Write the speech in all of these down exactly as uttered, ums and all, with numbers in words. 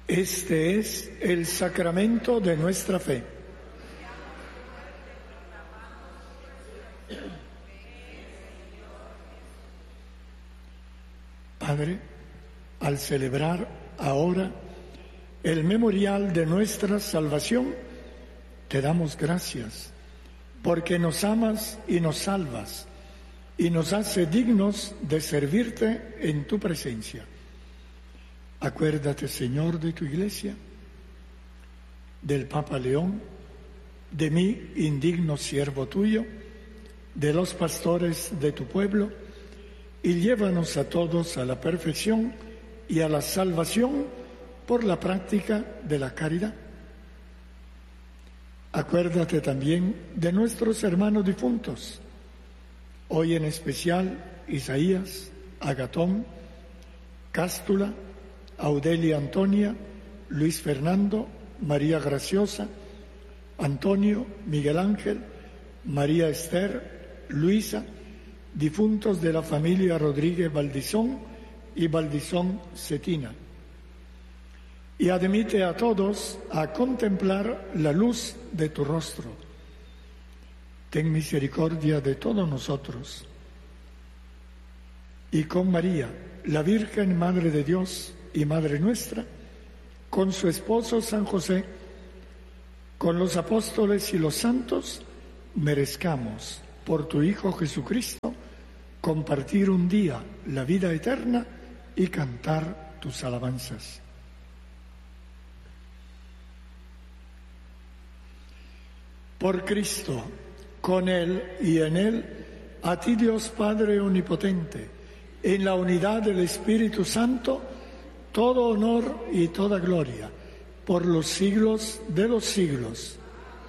Este es el sacramento de nuestra fe. Padre, al celebrar ahora el memorial de nuestra salvación, te damos gracias, porque nos amas y nos salvas, y nos hace dignos de servirte en tu presencia. Acuérdate, Señor, de tu Iglesia, del Papa León, de mí, indigno siervo tuyo, de los pastores de tu pueblo, y llévanos a todos a la perfección y a la salvación por la práctica de la caridad. Acuérdate también de nuestros hermanos difuntos, hoy en especial Isaías, Agatón, Cástula, Audelia Antonia, Luis Fernando, María Graciosa, Antonio, Miguel Ángel, María Esther, Luisa, difuntos de la familia Rodríguez Valdizón y Valdizón Cetina. Y admite a todos a contemplar la luz de tu rostro. Ten misericordia de todos nosotros. Y con María, la Virgen Madre de Dios y Madre nuestra, con su esposo San José, con los apóstoles y los santos, merezcamos, por tu Hijo Jesucristo, compartir un día la vida eterna y cantar tus alabanzas. Por Cristo, con Él y en Él, a ti Dios Padre Omnipotente, en la unidad del Espíritu Santo, todo honor y toda gloria, por los siglos de los siglos.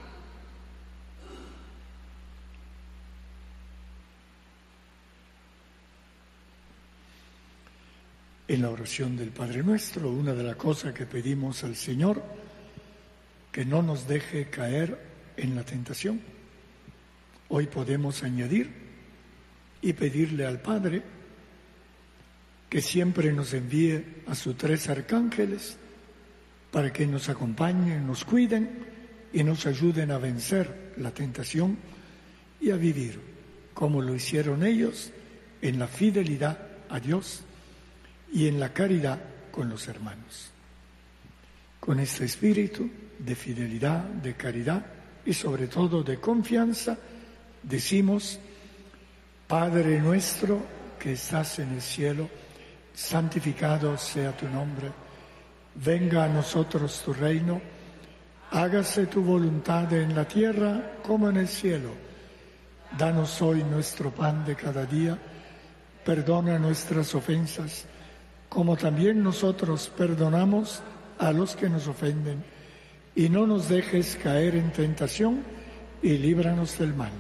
En la oración del Padre Nuestro, una de las cosas que pedimos al Señor, que no nos deje caer en la tentación. Hoy podemos añadir y pedirle al Padre que siempre nos envíe a sus tres arcángeles para que nos acompañen, nos cuiden y nos ayuden a vencer la tentación y a vivir como lo hicieron ellos en la fidelidad a Dios y en la caridad con los hermanos. Con este espíritu de fidelidad, de caridad y sobre todo de confianza, decimos: Padre nuestro que estás en el cielo, santificado sea tu nombre. Venga a nosotros tu reino. Hágase tu voluntad en la tierra como en el cielo. Danos hoy nuestro pan de cada día. Perdona nuestras ofensas, como también nosotros perdonamos a los que nos ofenden. Y no nos dejes caer en tentación, y líbranos del mal.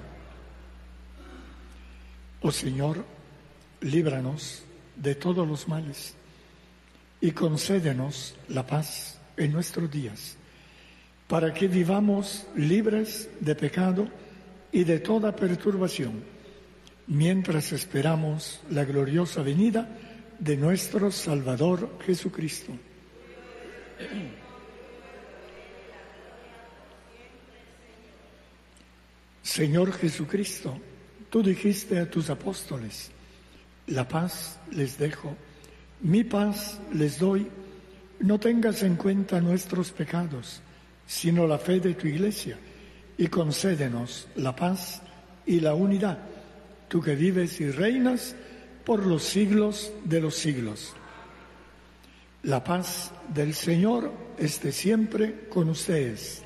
Oh Señor, líbranos de todos los males, y concédenos la paz en nuestros días, para que vivamos libres de pecado y de toda perturbación, mientras esperamos la gloriosa venida de nuestro Salvador Jesucristo. Señor Jesucristo, tú dijiste a tus apóstoles: la paz les dejo, mi paz les doy. No tengas en cuenta nuestros pecados, sino la fe de tu Iglesia, y concédenos la paz y la unidad, tú que vives y reinas por los siglos de los siglos. La paz del Señor esté siempre con ustedes.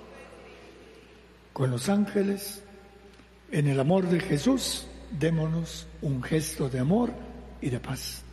Con los ángeles, en el amor de Jesús, démonos un gesto de amor y de paz.